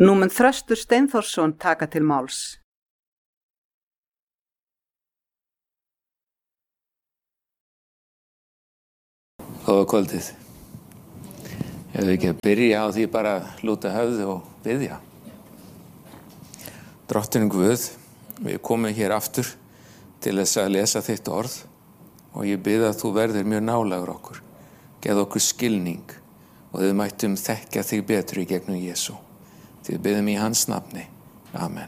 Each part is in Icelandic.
Nú mun Þröstur Steinþórsson taka til máls. Góða kvöldið. Ef við ekki að byrja á því bara að lúta höfði og biðja. Drottinn Guð, við komum hér aftur til þess að lesa þitt orð og ég bið að þú verðir mjög nálægur okkur. Geð okkur skilning og við mættum þekkja þig betur í gegnum Jesú. Við biðum í hans nafni. Amen.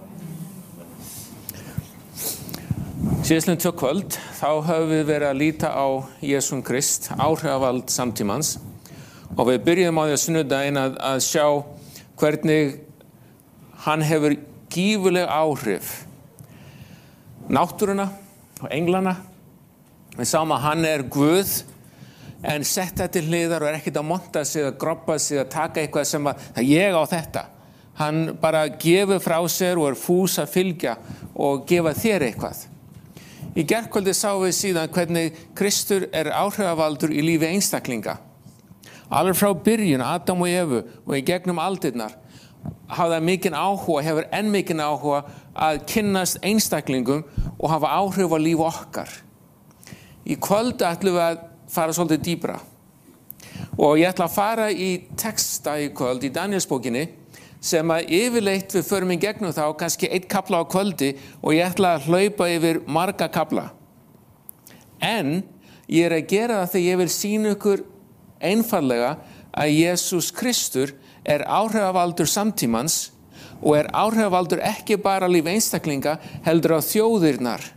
Síðastliðin 2 kvöld, þá höfum við verið að líta á Jesúm Krist, áhrifavald samtímans, og við byrjum á því að sunnudaginn að sjá hvernig hann hefur gífurleg áhrif. Náttúruna og englana, við sáum að hann er Guð, en setta til hliðar og er ekkert að monta sig, að groppa sig, að taka eitthvað sem að ég á þetta. Hann bara gefur frá sér og er fús að fylgja og gefa þér eitthvað. Í gærkvöldi sáum við síðan hvernig Kristur er áhrifavaldur í lífi einstaklinga. Alveg frá byrjun, Adam og Evu og í gegnum aldirnar hafa mikinn áhuga, hefur enn mikinn áhuga að kynnast einstaklingum og hafa áhrif á líf okkar. Í kvöldi ætlum við að fara svolítið dýpra. Og ég ætla að fara í texta í kvöld í Danielsbókinni sem að yfirleitt við förum í gegnum þá kannski 1 kafla á kvöldi og ég ætla að hlaupa yfir marga kafla. En ég er að gera það þegar ég vil sýna ykkur einfallega að Jesús Kristur er áhrifavaldur samtímans og er áhrifavaldur ekki bara á líf einstaklinga heldur á þjóðirnar.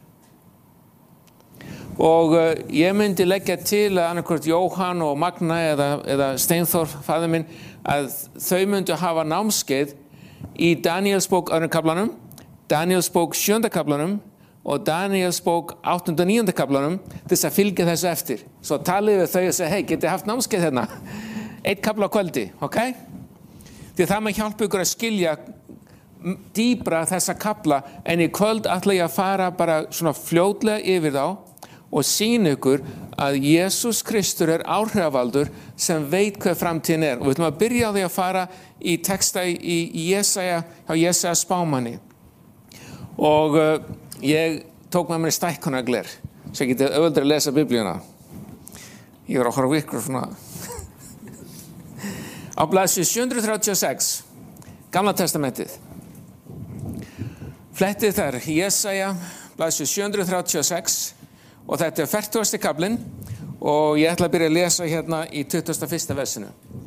Og ég myndi leggja til að annarkvort Jóhann og Magna eða Steinþór, faðir minn, að þau myndu hafa námskeið í Danielsbók 2. kaflanum, Danielsbók 7. kaflanum og Danielsbók 8. og 9. kaflanum til þess að fylgja þessu eftir. Svo talið við þau og segja, hei, getið haft námskeið hérna? 1 kafla á kvöldi, ok? Því það með hjálpa ykkur að skilja dýpra þessa kafla, en í kvöld ætla ég að fara bara svona fljótlega yfir þá og sýna ykkur að Jesús Kristur er áhrifavaldur sem veit hvað framtíðin er. Og við ætlum að byrja á því að fara í texta í Jesaja spámanni. Og ég tók með mér stækkunargler, svo ég geti auðvitað að lesa Biblíuna. Ég var að horfa ykkur svona. Á blaðsíðu 736, Gamla testamentið. Flettið þar, Jesaja, blaðsíðu 736, og þetta er 40. kaflinn og ég ætla að byrja að lesa hérna í 21. versinu.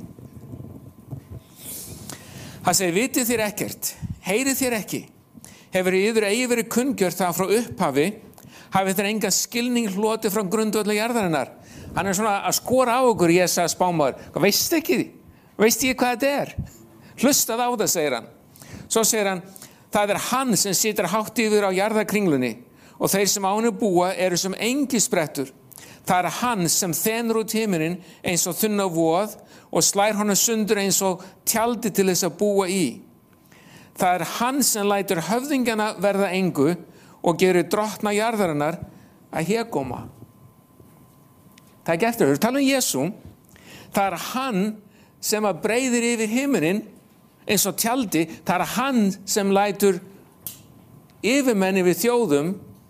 Það segir, vitið þér ekkert, heyrið þér ekki, hefur yður eigi verið kunngjört það frá upphafi, hafið þér engan skilning hlotið frá grundvelli jarðarinnar. Hann er svona að skora á okkur, Jesaja spámaður, veist ekki hvað þetta er? Hlustað á það, segir hann. Svo segir hann, það er hann sem situr hátt yfir á jarðarkringlunni, og þeir sem á henni búa eru sem engisprettur. Það er hann sem þenur út himinin eins og þunna voð og slær honum sundur eins og tjaldi til þess að búa í. Það er hann sem lætur höfðingjana verða engu og gerir drottna jarðarinnar að hégóma. Það er gert þau tala Jesú. Það er hann sem að breiðir yfir himinin eins og tjaldi. Það er hann sem lætur yfirmenni við þjóðum,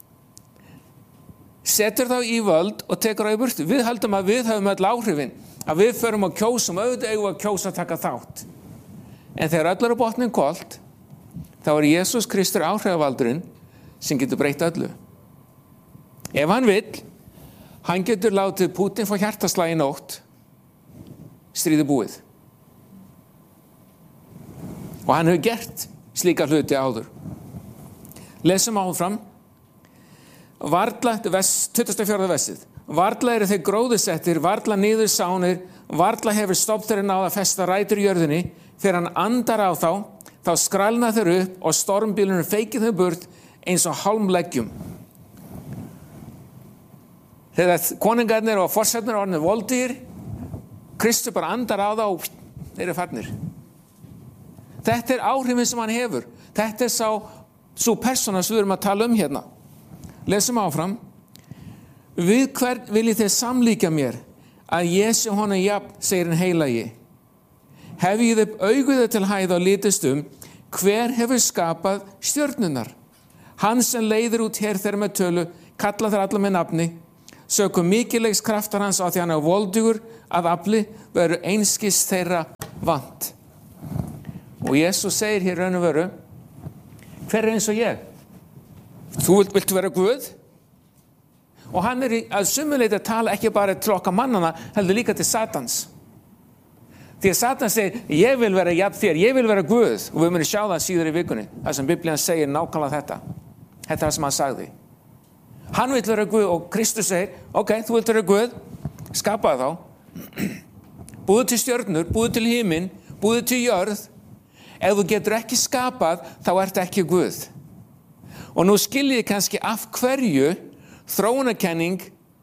setur þá í völd og tekur á í burtu. Við höldum að við höfum öll áhrifin, að við förum að kjósum, auðvitað eigum að kjósa að taka þátt. En þegar öll eru botnin kolt, þá er Jesús Kristur áhrifavaldurinn sem getur breytt öllu. Ef hann vill, hann getur látið Pútín fá hjartaslag í nótt, stríði búið. Og hann hefur gert slíka hluti áður. Lesum áfram. Varla, 24. versið. Varla eru þeir gróðusettir, varla niður sánir, varla hefur stofn þeirra náð að festa rætur í jörðinni. Þegar hann andar á þá skrælna þeir upp og stormbílunum feikir þau burt eins og hálmleggjum. Þegar konungarnir og forsetnir orðnir voldugir, Kristur bara andar á þá og þeir eru farnir. Þetta er áhrifin sem hann hefur. Þetta er svo persóna sem við erum að tala um hérna. Lesum áfram. Við hvern viljið þið samlíka mér að ég sé honum jafn, segir hinn heilagi. Hefjið upp auguðu til hæða og litist hver hefur skapað stjörnurnar? Hann sem leiðir út her þeirra með tölu, kalla þeir alla með nafni, sökum mikilvægs kraftar hans á því hann voldugur að afli, veru einskis þeirra vant. Og Jesús segir hér raun og veru, hver eins og ég? Þú viltu vera Guð? Og hann að sumuleyti að tala ekki bara til okkar mannana, heldur líka til Satans. Því að Satan segir, ég vil vera jafn þér, ég vil vera Guð. Og við munum sjá það síður í vikunni, þar sem Biblían segir nákvæmlega þetta. Þetta er það sem hann sagði. Hann vil vera Guð og Kristus segir, ok, þú vilt vera Guð, skapaðu þá. Búðu til stjörnur, búðu til himinn, búðu til jörð. Ef þú getur ekki skapað, þá ertu ekki Guð. Og nú skiljið kannski af hverju þróunarkenning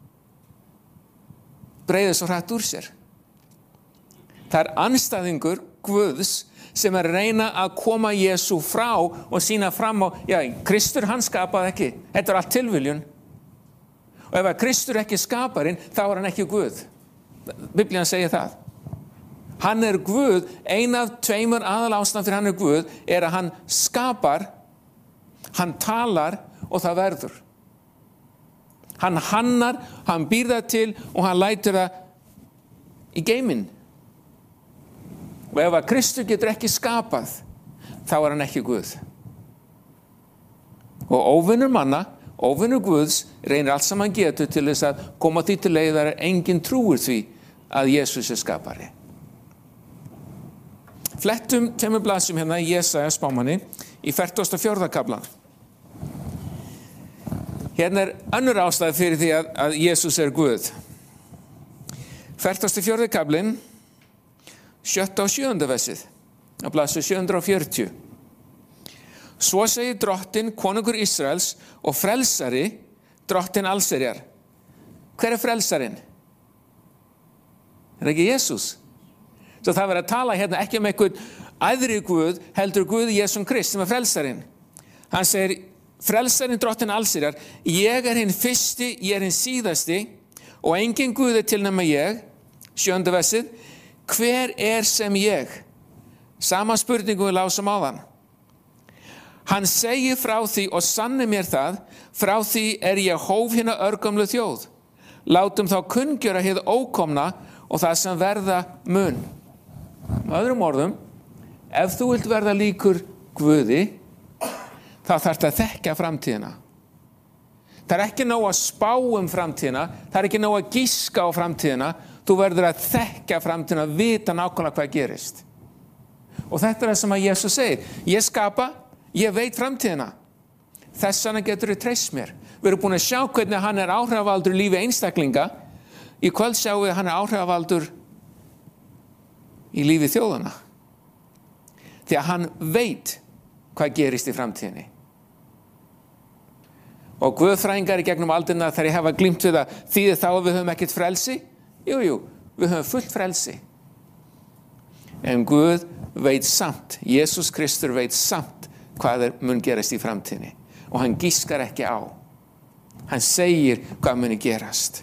breiðir svo hratt úr sér. Það er andstæðingur Guðs sem að reyna að koma Jesú frá og sína fram á, Kristur hann skapaði ekki. Þetta er allt tilviljun. Og ef að Kristur ekki skaparinn, þá er hann ekki Guð. Biblían segir það. Hann er Guð, ein af tveimur aðalástæðum fyrir hann er Guð, er að hann skapar, hann talar og það verður. Hann hannar, hann býr það til og hann lætur það í geiminn. Og ef að Kristur getur ekki skapað, þá er hann ekki Guð. Og óvinnur manna, óvinnur Guðs, reynir allt sem hann getur til þess að koma því til leiðar að enginn trúir því að Jesús er skapari. Flettum tveimur blaðsum hérna í Jesaja spámanni í 44. kafla. Hérna er önnur ástæða fyrir því að Jesús er Guð. 44. kaflinn, 7. og 7. versið, á blaðsu 740. Svo segir drottinn, konungur Ísraels og frelsari, drottinn allsherjar. Hver er frelsarinn? Er ekki Jesús? Svo það verður að tala hérna ekki einhvern æðri Guð, heldur Guð Jesúm Krist sem er frelsarinn. Hann segir, frelsarinn drottinn allsherjar, ég er hinn fyrsti, ég er hinn síðasti og engin Guð er til nema ég. 7. versið, hver er sem ég? Sama spurningu við lásum áðan. Hann segir frá því og sanni mér það, frá því er ég hóf hina örgömlu þjóð. Látum þá kunngjöra hið ókomna og það sem verða mun. Með öðrum orðum, ef þú vilt verða líkur Guði, þá þarftu að þekkja framtíðina. Það er ekki nóg að spá framtíðina, það er ekki nóg að giska á framtíðina, þú verður að þekkja framtíðina, að vita nákvæmlega hvað gerist. Og þetta er það sem að Jesús segir. Ég skapa, ég veit framtíðina. Þess vegna getur þið treyst mér. Við erum búin að sjá hvernig hann er áhrifavaldur í lífi einstaklinga. Í kvöld sjáum við að hann er áhrifavaldur í lífi þjóðana. Því að hann veit hvað gerist í framtíðinni. Og guðfræðingar í gegnum aldirna þegar ég hafa glímt við það, þýðir þá að við höfum ekkert frelsi? Jú, við höfum fullt frelsi. En Guð veit samt, Jesús Kristur veit samt hvað mun gerast í framtíðinni. Og hann giskar ekki á. Hann segir hvað muni gerast.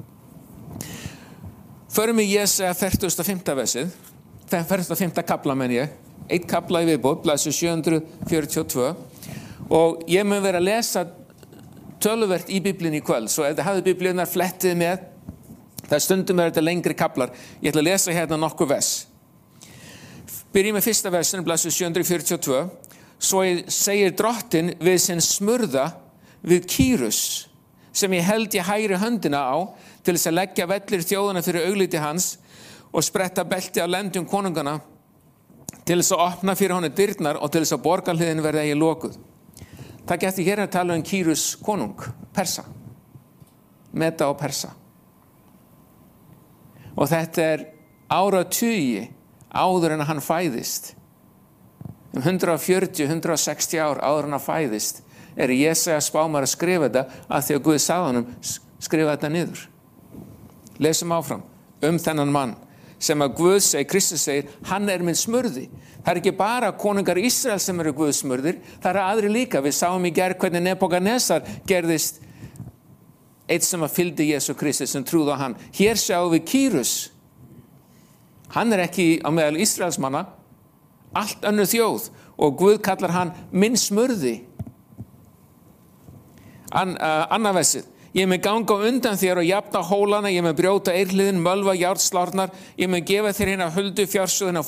Förum í Jesaja 45. versið, 45. kapla menn ég, eitt kapla í viðbót, blaðsíðu 742, og ég mun vera að lesa töluvert í Biblíunni í kvöld, svo ef þið hafið Biblíunnar flettið með, það stundum þetta lengri kaplar, ég ætla að lesa hérna nokkuð vers. Byrjum með fyrsta versin, blaðsíðu 742, svo segir drottinn við sinn smurða við Kýrus, sem ég held í hægri höndina á, til þess að leggja vellir þjóðana fyrir augliti hans og spretta belti á lendum konungana, til þess að opna fyrir honum dyrnar og til þess að borgarhliðin verði eigi lokuð. Það geti hér að tala Kýrus konung, Persa, Meda og Persa. Og þetta er áratugi áður en hann fæðist. 140-160 ár áður en hann fæðist er Jesaja spámar að skrifa þetta að því að Guð sagði honum skrifa þetta niður. Lesum áfram þennan mann sem að Guð segir, Kristus segir, hann er minn smurði. Það er ekki bara konungar Ísrael sem eru Guðs smurðir, það eru aðri líka. Við sáum í gær hvernig Nebukadnesar gerðist eitt sem að fylgdi Jesú Kristus sem trúði á hann. Hér sjáum við Kýrus, Hann ekki á meðal Ísraelsmanna, allt önnur þjóð, og Guð kallar hann minn smurði. Annað versið. Ég mun ganga á undan þér og jafna hólana, ég mun brjóta eirhliðin, mölva járnslárnar, ég mun gefa þér hina huldu fjársjóðina